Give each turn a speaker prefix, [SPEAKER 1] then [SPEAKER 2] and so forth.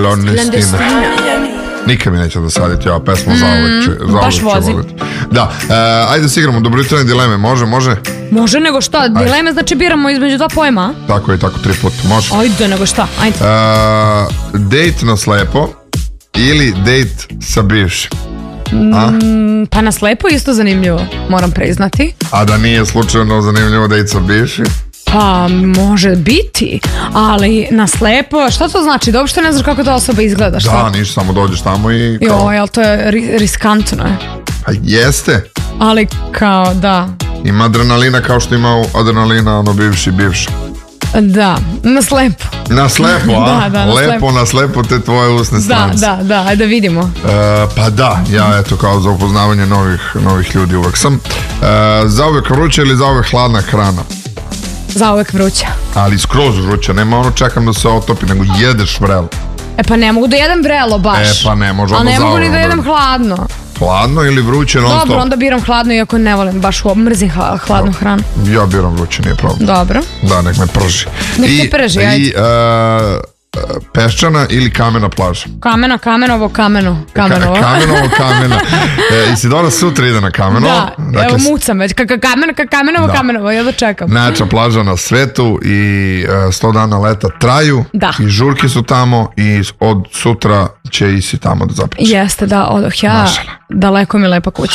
[SPEAKER 1] Clandestina. Nikad mi neće dosaditi ova pesma,
[SPEAKER 2] baš vozi.
[SPEAKER 1] Da, ajde se igramo dobrojutrene dileme, može?
[SPEAKER 2] Može, nego šta, dileme znači biramo između dva pojma.
[SPEAKER 1] Tako je, tako 3 puta, može.
[SPEAKER 2] Ajde, nego šta, ajde.
[SPEAKER 1] Dejt na slepo ili dejt sa bivšim?
[SPEAKER 2] Pa na slepo isto zanimljivo, moram priznati.
[SPEAKER 1] A da nije slučajno zanimljivo dejt sa bivšim?
[SPEAKER 2] Pa može biti, ali na slepo, šta to znači? Da uopšte ne znaš kako ta osoba izgleda, šta?
[SPEAKER 1] Da, ništa, samo dođeš tamo i kao...
[SPEAKER 2] Jel to je riskantno je.
[SPEAKER 1] Pa jeste.
[SPEAKER 2] Ali kao, da.
[SPEAKER 1] Ima adrenalina kao što ima adrenalina ono bivši.
[SPEAKER 2] Da, na slepo.
[SPEAKER 1] Na slepo, a?
[SPEAKER 2] Da, na
[SPEAKER 1] lepo,
[SPEAKER 2] slepo.
[SPEAKER 1] Na slepo te tvoje usne stranice.
[SPEAKER 2] Da, ajde da vidimo.
[SPEAKER 1] Pa da, ja eto kao za upoznavanje novih ljudi uvek sam. Zauvek vruća ili zauvek hladna hrana?
[SPEAKER 2] Zauvek vruća.
[SPEAKER 1] Ali skroz vruća, nema ono čekam da se otopi, nego jedeš vrelo.
[SPEAKER 2] Pa ne mogu da jedem vrelo baš.
[SPEAKER 1] Pa ne može.
[SPEAKER 2] A ne mogu ni da jedem hladno.
[SPEAKER 1] Hladno ili vruće non stop?
[SPEAKER 2] Dobro, onda biram hladno iako ne volim, baš mrzim hladnu hranu.
[SPEAKER 1] Ja biram vruće, nije problem.
[SPEAKER 2] Dobro.
[SPEAKER 1] Da, nek me prži.
[SPEAKER 2] Nek te prži, ajde.
[SPEAKER 1] I peščana ili kamena plaža?
[SPEAKER 2] Kamenovo.
[SPEAKER 1] Kamena. Isidora sutra ide na Kamenovo.
[SPEAKER 2] Da, dakle, evo mucam već. Kamenovo, ja da čekam.
[SPEAKER 1] Najjača plaža na svetu i 100 dana leta traju.
[SPEAKER 2] Da.
[SPEAKER 1] I žurke su tamo i od sutra će i si tamo da zapriče.
[SPEAKER 2] Jeste, da, odoh ja. Daleko mi lepa kuća.